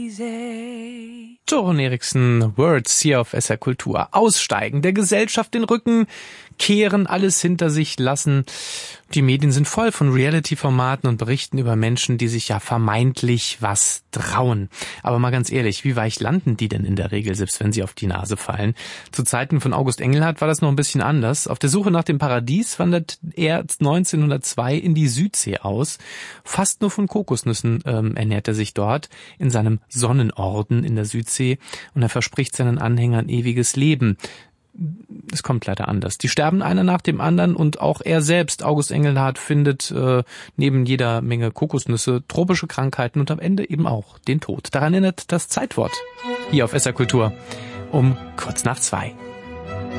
Joron Eriksen, Words hier auf SR Kultur. Aussteigen, der Gesellschaft den Rücken kehren, alles hinter sich lassen. Die Medien sind voll von Reality-Formaten und berichten über Menschen, die sich ja vermeintlich was trauen. Aber mal ganz ehrlich, wie weich landen die denn in der Regel, selbst wenn sie auf die Nase fallen? Zu Zeiten von August Engelhardt war das noch ein bisschen anders. Auf der Suche nach dem Paradies wandert er 1902 in die Südsee aus. Fast nur von Kokosnüssen ernährt er sich dort in seinem Sonnenorden in der Südsee und er verspricht seinen Anhängern ewiges Leben. Es kommt leider anders. Die sterben einer nach dem anderen und auch er selbst, August Engelhardt, findet neben jeder Menge Kokosnüsse tropische Krankheiten und am Ende eben auch den Tod. Daran erinnert das Zeitwort hier auf SR Kultur um 1:45.